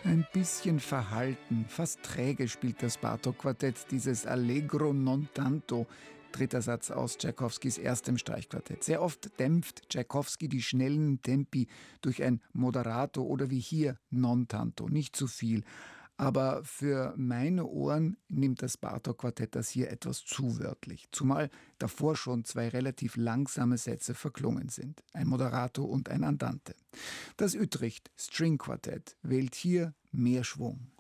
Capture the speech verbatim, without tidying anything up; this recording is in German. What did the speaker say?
Ein bisschen verhalten, fast träge spielt das Bartók-Quartett dieses Allegro non tanto, dritter Satz aus Tschaikowskis erstem Streichquartett. Sehr oft dämpft Tschaikowski die schnellen Tempi durch ein Moderato oder wie hier non tanto, nicht zu viel. Aber für meine Ohren nimmt das Bartók-Quartett das hier etwas zu wörtlich, zumal davor schon zwei relativ langsame Sätze verklungen sind, ein Moderato und ein Andante. Das Utrecht String Quartett wählt hier mehr Schwung.